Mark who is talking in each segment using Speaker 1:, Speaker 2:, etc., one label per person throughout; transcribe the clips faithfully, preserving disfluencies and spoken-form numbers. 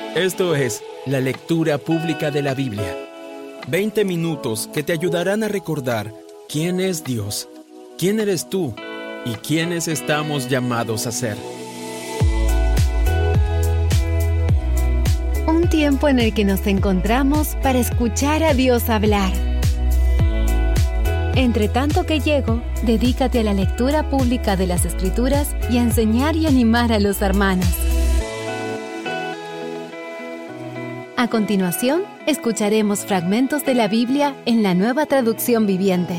Speaker 1: Esto es la lectura pública de la Biblia. veinte minutos que te ayudarán a recordar quién es Dios, quién eres tú y quiénes estamos llamados a ser.
Speaker 2: Un tiempo en el que nos encontramos para escuchar a Dios hablar. Entre tanto que llego, dedícate a la lectura pública de las Escrituras y a enseñar y animar a los hermanos. A continuación, escucharemos fragmentos de la Biblia en la Nueva Traducción Viviente.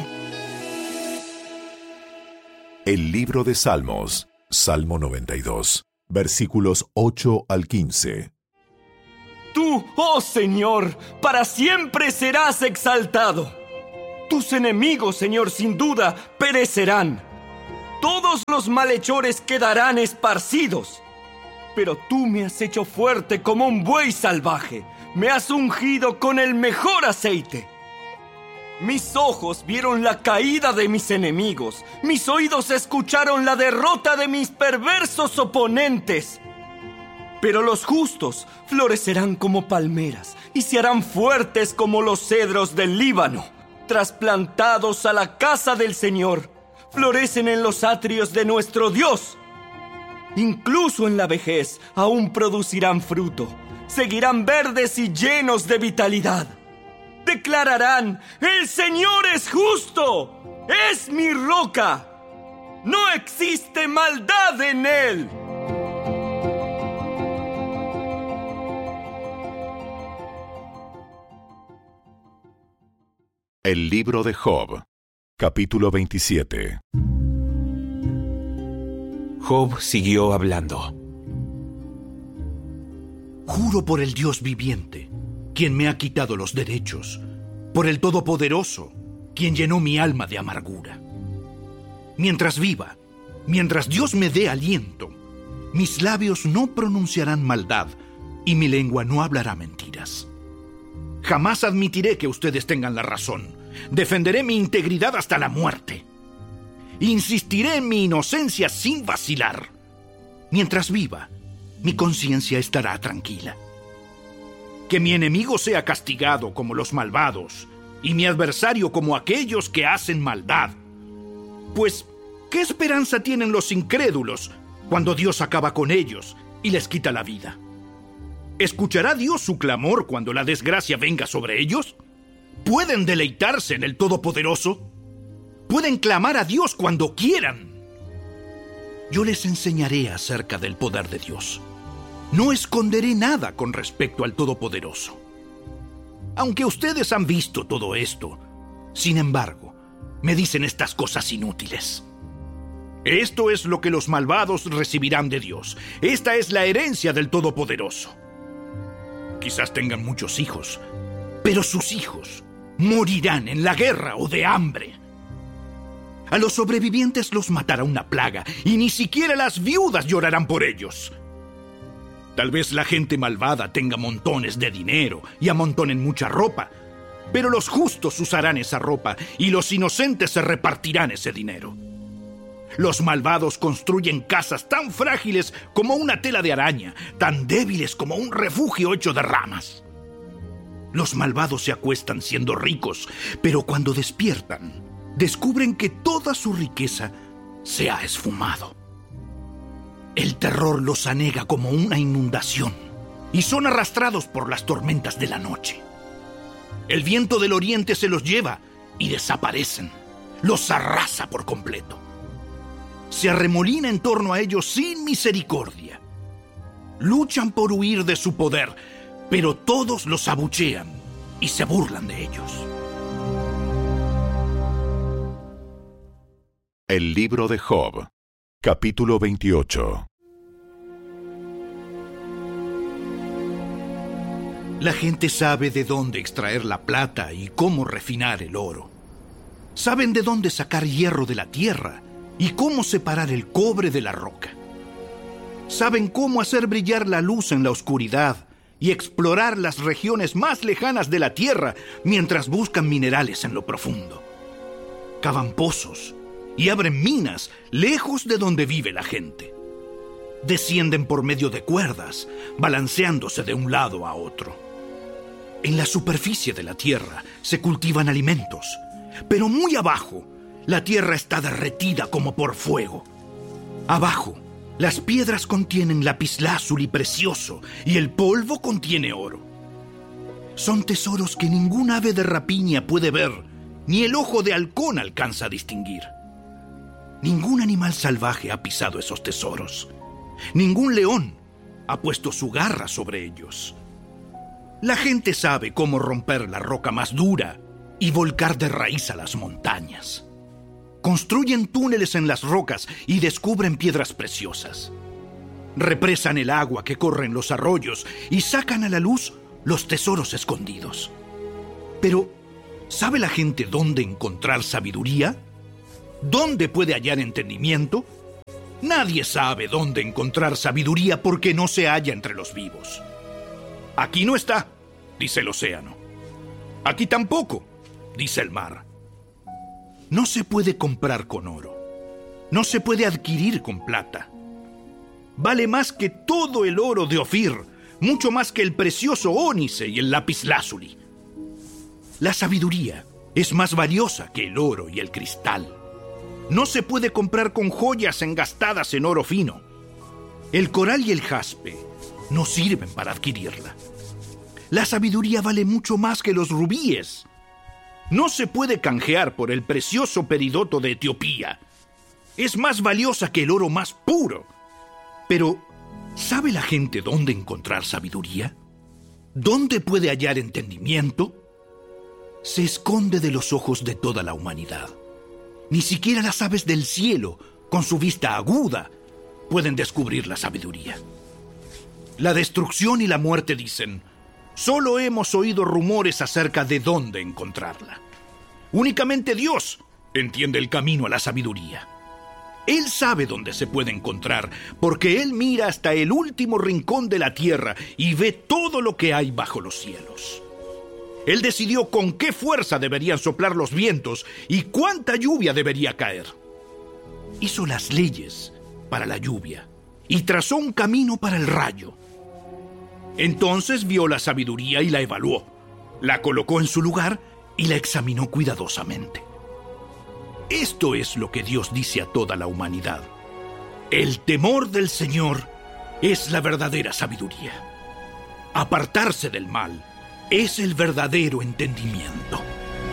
Speaker 3: El libro de Salmos, Salmo noventa y dos, versículos ocho al quince.
Speaker 4: Tú, oh Señor, para siempre serás exaltado. Tus enemigos, Señor, sin duda perecerán. Todos los malhechores quedarán esparcidos. Pero tú me has hecho fuerte como un buey salvaje. Me has ungido con el mejor aceite. Mis ojos vieron la caída de mis enemigos. Mis oídos escucharon la derrota de mis perversos oponentes. Pero los justos florecerán como palmeras y se harán fuertes como los cedros del Líbano. Trasplantados a la casa del Señor, florecen en los atrios de nuestro Dios. Incluso en la vejez aún producirán fruto. Seguirán verdes y llenos de vitalidad. Declararán: el Señor es justo, es mi roca. No existe maldad en él.
Speaker 3: El libro de Job, capítulo veintisiete.
Speaker 5: Job siguió hablando.
Speaker 6: Juro por el Dios viviente, quien me ha quitado los derechos, por el Todopoderoso, quien llenó mi alma de amargura. Mientras viva, mientras Dios me dé aliento, mis labios no pronunciarán maldad y mi lengua no hablará mentiras. Jamás admitiré que ustedes tengan la razón. Defenderé mi integridad hasta la muerte. Insistiré en mi inocencia sin vacilar. Mientras viva, mi conciencia estará tranquila. Que mi enemigo sea castigado como los malvados y mi adversario como aquellos que hacen maldad. Pues, ¿qué esperanza tienen los incrédulos cuando Dios acaba con ellos y les quita la vida? ¿Escuchará Dios su clamor cuando la desgracia venga sobre ellos? ¿Pueden deleitarse en el Todopoderoso? Pueden clamar a Dios cuando quieran. Yo les enseñaré acerca del poder de Dios. No esconderé nada con respecto al Todopoderoso. Aunque ustedes han visto todo esto, sin embargo, me dicen estas cosas inútiles. Esto es lo que los malvados recibirán de Dios. Esta es la herencia del Todopoderoso. Quizás tengan muchos hijos, pero sus hijos morirán en la guerra o de hambre. A los sobrevivientes los matará una plaga, y ni siquiera las viudas llorarán por ellos. Tal vez la gente malvada tenga montones de dinero y amontonen mucha ropa, pero los justos usarán esa ropa y los inocentes se repartirán ese dinero. Los malvados construyen casas tan frágiles como una tela de araña, tan débiles como un refugio hecho de ramas. Los malvados se acuestan siendo ricos, pero cuando despiertan, descubren que toda su riqueza se ha esfumado. El terror los anega como una inundación y son arrastrados por las tormentas de la noche. El viento del oriente se los lleva y desaparecen, los arrasa por completo. Se arremolina en torno a ellos sin misericordia. Luchan por huir de su poder, pero todos los abuchean y se burlan de ellos.
Speaker 3: El libro de Job, capítulo veintiocho.
Speaker 6: La gente sabe de dónde extraer la plata y cómo refinar el oro. Saben de dónde sacar hierro de la tierra y cómo separar el cobre de la roca. Saben cómo hacer brillar la luz en la oscuridad y explorar las regiones más lejanas de la tierra mientras buscan minerales en lo profundo. Cavan pozos y abren minas lejos de donde vive la gente. descienden por medio de cuerdas, balanceándose de un lado a otro. En la superficie de la tierra se cultivan alimentos, pero muy abajo la tierra está derretida como por fuego. Abajo, las piedras contienen lapislázuli precioso y el polvo contiene oro. Son tesoros que ningún ave de rapiña puede ver, ni el ojo de halcón alcanza a distinguir. Ningún animal salvaje ha pisado esos tesoros. Ningún león ha puesto su garra sobre ellos. La gente sabe cómo romper la roca más dura y volcar de raíz a las montañas. Construyen túneles en las rocas y descubren piedras preciosas. Represan el agua que corre en los arroyos y sacan a la luz los tesoros escondidos. Pero, ¿sabe la gente dónde encontrar sabiduría? ¿Dónde puede hallar entendimiento? Nadie sabe dónde encontrar sabiduría porque no se halla entre los vivos. Aquí no está, dice el océano. Aquí tampoco, dice el mar. No se puede comprar con oro. No se puede adquirir con plata. Vale más que todo el oro de Ofir, mucho más que el precioso ónice y el lapislázuli. La sabiduría es más valiosa que el oro y el cristal. No se puede comprar con joyas engastadas en oro fino. El coral y el jaspe no sirven para adquirirla. La sabiduría vale mucho más que los rubíes. No se puede canjear por el precioso peridoto de Etiopía. Es más valiosa que el oro más puro. Pero, ¿sabe la gente dónde encontrar sabiduría? ¿Dónde puede hallar entendimiento? Se esconde de los ojos de toda la humanidad. Ni siquiera las aves del cielo, con su vista aguda, pueden descubrir la sabiduría. La destrucción y la muerte dicen: solo hemos oído rumores acerca de dónde encontrarla. Únicamente Dios entiende el camino a la sabiduría. Él sabe dónde se puede encontrar, porque Él mira hasta el último rincón de la tierra y ve todo lo que hay bajo los cielos. Él decidió con qué fuerza deberían soplar los vientos y cuánta lluvia debería caer. Hizo las leyes para la lluvia y trazó un camino para el rayo. Entonces vio la sabiduría y la evaluó, la colocó en su lugar y la examinó cuidadosamente. Esto es lo que Dios dice a toda la humanidad: el temor del Señor es la verdadera sabiduría. Apartarse del mal es el verdadero entendimiento.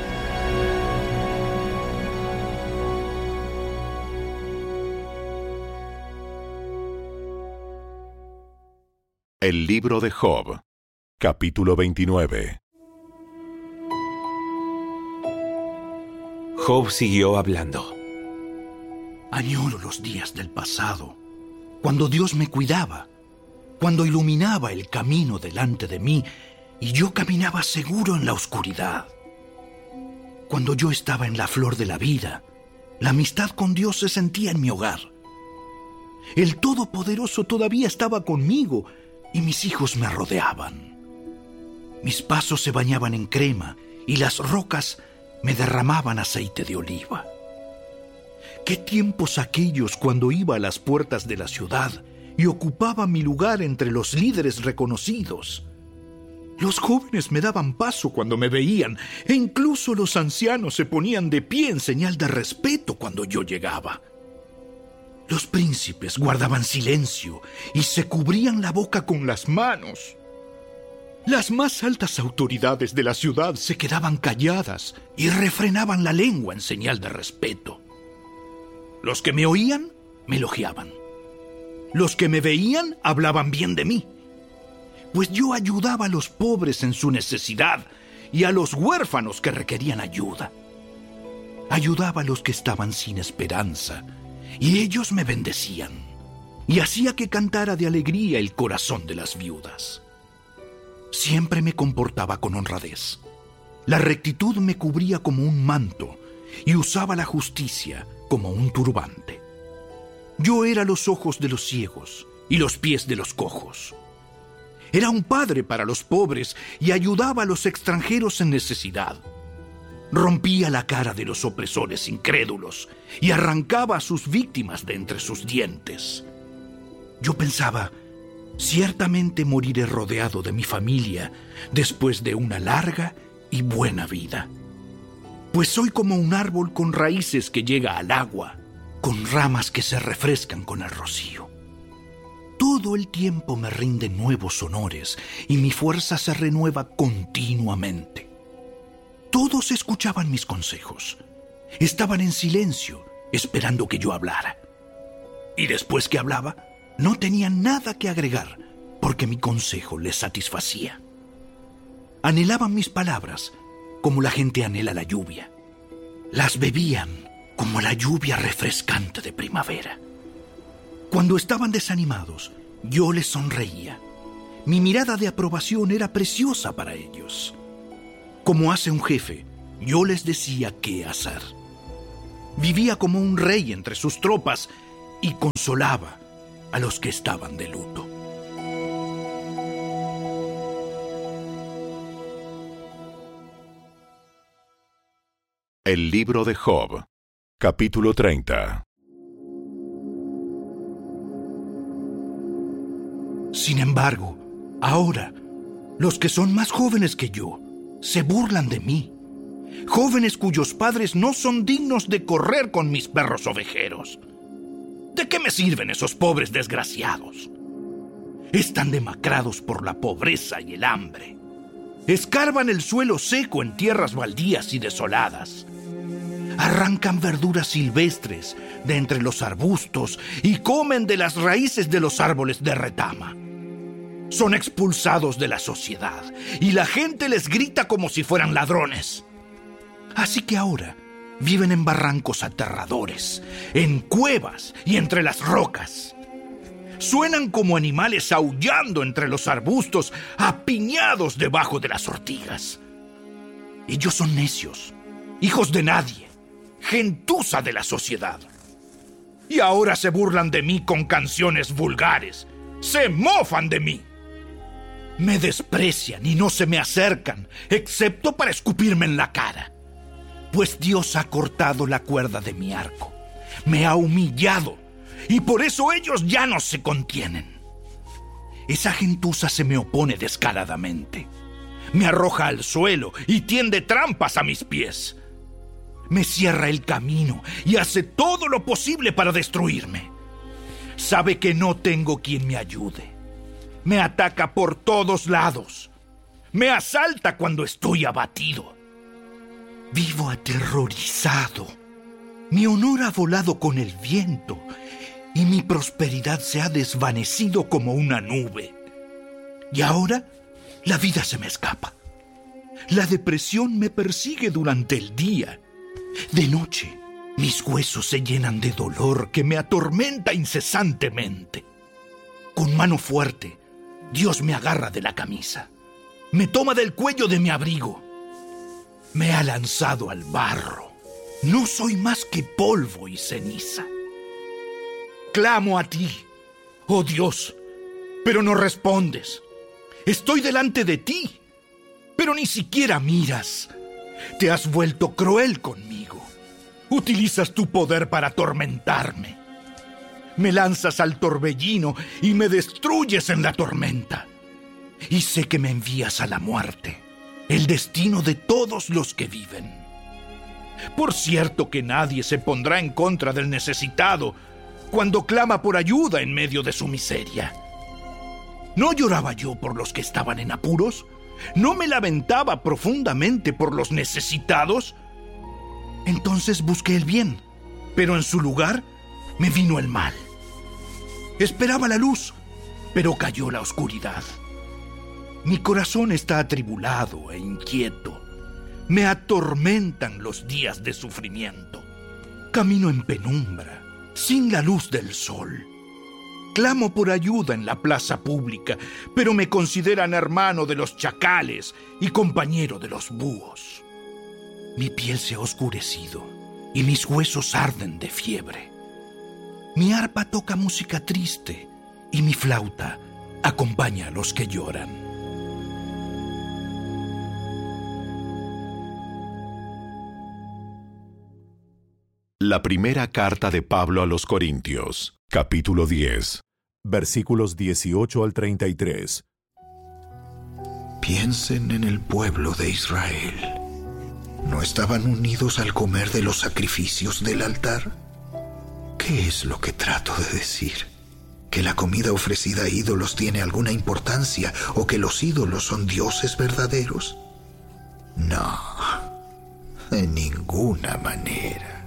Speaker 3: El libro de Job, capítulo veintinueve.
Speaker 5: Job siguió hablando.
Speaker 6: Añoro los días del pasado, cuando Dios me cuidaba, cuando iluminaba el camino delante de mí y yo caminaba seguro en la oscuridad. Cuando yo estaba en la flor de la vida, la amistad con Dios se sentía en mi hogar. El Todopoderoso todavía estaba conmigo y mis hijos me rodeaban. Mis pasos se bañaban en crema y las rocas me derramaban aceite de oliva. ¿Qué tiempos aquellos cuando iba a las puertas de la ciudad y ocupaba mi lugar entre los líderes reconocidos? Los jóvenes me daban paso cuando me veían, e incluso los ancianos se ponían de pie en señal de respeto cuando yo llegaba. Los príncipes guardaban silencio y se cubrían la boca con las manos. Las más altas autoridades de la ciudad se quedaban calladas y refrenaban la lengua en señal de respeto. Los que me oían me elogiaban. Los que me veían hablaban bien de mí, pues yo ayudaba a los pobres en su necesidad y a los huérfanos que requerían ayuda. Ayudaba a los que estaban sin esperanza y ellos me bendecían, y hacía que cantara de alegría el corazón de las viudas. Siempre me comportaba con honradez. La rectitud me cubría como un manto y usaba la justicia como un turbante. Yo era los ojos de los ciegos y los pies de los cojos. Era un padre para los pobres y ayudaba a los extranjeros en necesidad. Rompía la cara de los opresores incrédulos y arrancaba a sus víctimas de entre sus dientes. Yo pensaba, ciertamente moriré rodeado de mi familia después de una larga y buena vida. Pues soy como un árbol con raíces que llega al agua, con ramas que se refrescan con el rocío. Todo el tiempo me rinden nuevos honores y mi fuerza se renueva continuamente. Todos escuchaban mis consejos. Estaban en silencio, esperando que yo hablara. Y después que hablaba, no tenían nada que agregar, porque mi consejo les satisfacía. Anhelaban mis palabras, como la gente anhela la lluvia. Las bebían como la lluvia refrescante de primavera. Cuando estaban desanimados, yo les sonreía. Mi mirada de aprobación era preciosa para ellos. Como hace un jefe, yo les decía qué hacer. Vivía como un rey entre sus tropas y consolaba a los que estaban de luto.
Speaker 3: El libro de Job, capítulo treinta.
Speaker 6: Sin embargo, ahora, los que son más jóvenes que yo se burlan de mí. Jóvenes cuyos padres no son dignos de correr con mis perros ovejeros. ¿De qué me sirven esos pobres desgraciados? Están demacrados por la pobreza y el hambre. Escarban el suelo seco en tierras baldías y desoladas. Arrancan verduras silvestres de entre los arbustos y comen de las raíces de los árboles de retama. Son expulsados de la sociedad y la gente les grita como si fueran ladrones. Así que ahora viven en barrancos aterradores, en cuevas y entre las rocas. Suenan como animales aullando entre los arbustos, apiñados debajo de las ortigas. Ellos son necios, hijos de nadie, gentuza de la sociedad. Y ahora se burlan de mí con canciones vulgares. Se mofan de mí. Me desprecian y no se me acercan, excepto para escupirme en la cara. Pues Dios ha cortado la cuerda de mi arco. Me ha humillado, y por eso ellos ya no se contienen. Esa gentuza se me opone descaradamente. Me arroja al suelo y tiende trampas a mis pies. Me cierra el camino y hace todo lo posible para destruirme. Sabe que no tengo quien me ayude. Me ataca por todos lados. Me asalta cuando estoy abatido. Vivo aterrorizado. Mi honor ha volado con el viento y mi prosperidad se ha desvanecido como una nube. Y ahora la vida se me escapa. La depresión me persigue durante el día. De noche, mis huesos se llenan de dolor que me atormenta incesantemente. Con mano fuerte, Dios me agarra de la camisa. Me toma del cuello de mi abrigo. Me ha lanzado al barro. No soy más que polvo y ceniza. Clamo a ti, oh Dios, pero no respondes. Estoy delante de ti, pero ni siquiera miras. Te has vuelto cruel conmigo. Utilizas tu poder para atormentarme. Me lanzas al torbellino y me destruyes en la tormenta. Y sé que me envías a la muerte, el destino de todos los que viven. Por cierto que nadie se pondrá en contra del necesitado cuando clama por ayuda en medio de su miseria. ¿No lloraba yo por los que estaban en apuros? ¿No me lamentaba profundamente por los necesitados? Entonces busqué el bien, pero en su lugar me vino el mal. Esperaba la luz, pero cayó la oscuridad. Mi corazón está atribulado e inquieto. Me atormentan los días de sufrimiento. Camino en penumbra, sin la luz del sol. Clamo por ayuda en la plaza pública, pero me consideran hermano de los chacales y compañero de los búhos. Mi piel se ha oscurecido y mis huesos arden de fiebre. Mi arpa toca música triste y mi flauta acompaña a los que lloran.
Speaker 3: La primera carta de Pablo a los Corintios, capítulo diez, versículos dieciocho al treinta y tres.
Speaker 7: Piensen en el pueblo de Israel. ¿No estaban unidos al comer de los sacrificios del altar? ¿Qué es lo que trato de decir? ¿Que la comida ofrecida a ídolos tiene alguna importancia o que los ídolos son dioses verdaderos? No, de ninguna manera.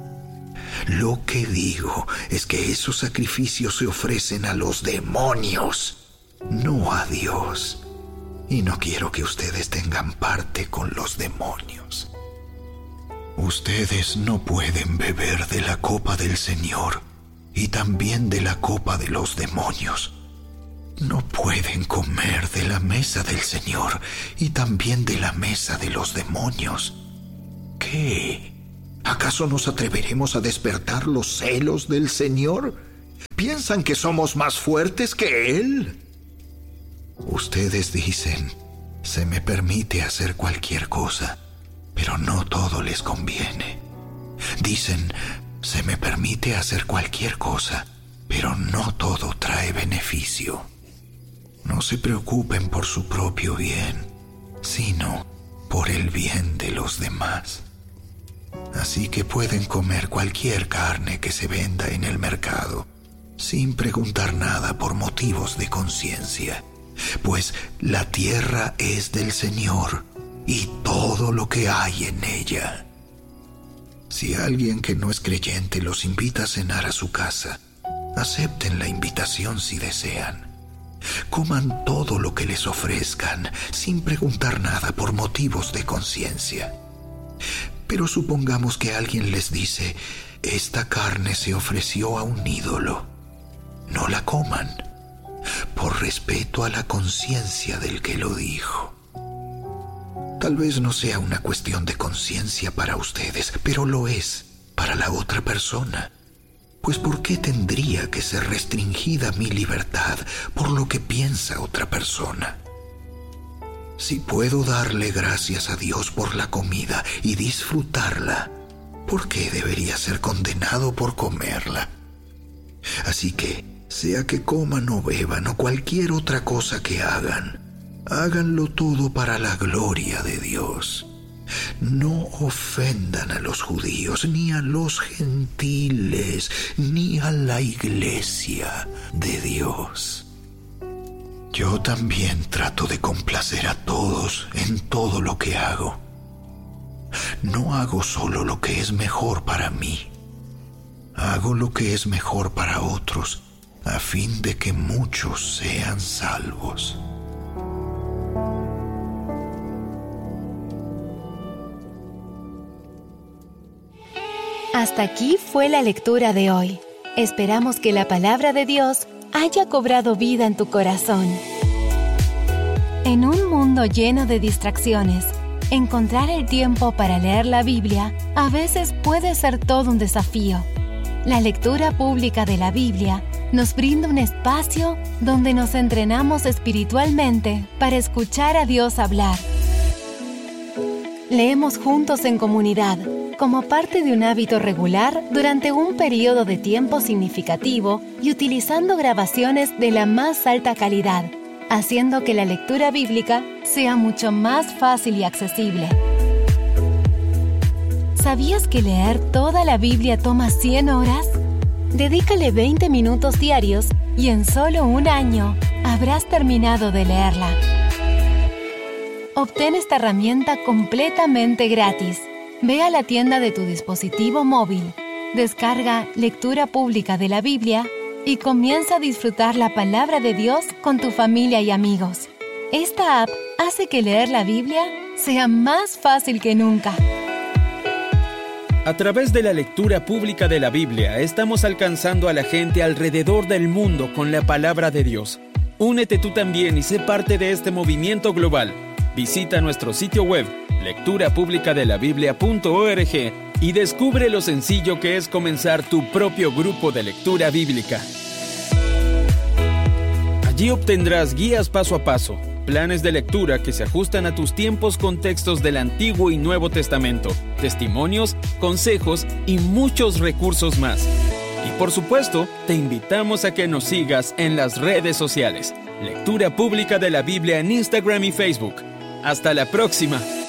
Speaker 7: Lo que digo es que esos sacrificios se ofrecen a los demonios, no a Dios. Y no quiero que ustedes tengan parte con los demonios. Ustedes no pueden beber de la copa del Señor y también de la copa de los demonios. No pueden comer de la mesa del Señor y también de la mesa de los demonios. ¿Qué? ¿Acaso nos atreveremos a despertar los celos del Señor? ¿Piensan que somos más fuertes que Él? Ustedes dicen, se me permite hacer cualquier cosa, pero no todo les conviene. Dicen, se me permite hacer cualquier cosa, pero no todo trae beneficio. No se preocupen por su propio bien, sino por el bien de los demás. Así que pueden comer cualquier carne que se venda en el mercado, sin preguntar nada por motivos de conciencia. Pues la tierra es del Señor y todo lo que hay en ella. Si alguien que no es creyente los invita a cenar a su casa, acepten la invitación si desean. Coman todo lo que les ofrezcan sin preguntar nada por motivos de conciencia. Pero supongamos que alguien les dice, esta carne se ofreció a un ídolo. No la coman, por respeto a la conciencia del que lo dijo. Tal vez no sea una cuestión de conciencia para ustedes, pero lo es para la otra persona. Pues ¿por qué tendría que ser restringida mi libertad por lo que piensa otra persona? Si puedo darle gracias a Dios por la comida y disfrutarla, ¿por qué debería ser condenado por comerla? Así que, sea que coman o beban o cualquier otra cosa que hagan, háganlo todo para la gloria de Dios. No ofendan a los judíos, ni a los gentiles, ni a la iglesia de Dios. Yo también trato de complacer a todos en todo lo que hago. No hago solo lo que es mejor para mí. Hago lo que es mejor para otros, a fin de que muchos sean salvos.
Speaker 2: Hasta aquí fue la lectura de hoy. Esperamos que la palabra de Dios haya cobrado vida en tu corazón. En un mundo lleno de distracciones, encontrar el tiempo para leer la Biblia a veces puede ser todo un desafío. La lectura pública de la Biblia nos brinda un espacio donde nos entrenamos espiritualmente para escuchar a Dios hablar. Leemos juntos en comunidad, como parte de un hábito regular durante un periodo de tiempo significativo y utilizando grabaciones de la más alta calidad, haciendo que la lectura bíblica sea mucho más fácil y accesible. ¿Sabías que leer toda la Biblia toma cien horas? Dedícale veinte minutos diarios y en solo un año habrás terminado de leerla. Obtén esta herramienta completamente gratis. Ve a la tienda de tu dispositivo móvil, descarga Lectura Pública de la Biblia y comienza a disfrutar la palabra de Dios con tu familia y amigos. Esta app hace que leer la Biblia sea más fácil que nunca.
Speaker 1: A través de la lectura pública de la Biblia, estamos alcanzando a la gente alrededor del mundo con la palabra de Dios. Únete tú también y sé parte de este movimiento global. Visita nuestro sitio web, lectura pública de la biblia punto org, y descubre lo sencillo que es comenzar tu propio grupo de lectura bíblica. Allí obtendrás guías paso a paso, planes de lectura que se ajustan a tus tiempos con textos del Antiguo y Nuevo Testamento, testimonios, consejos y muchos recursos más. Y por supuesto, te invitamos a que nos sigas en las redes sociales. Lectura Pública de la Biblia en Instagram y Facebook. ¡Hasta la próxima!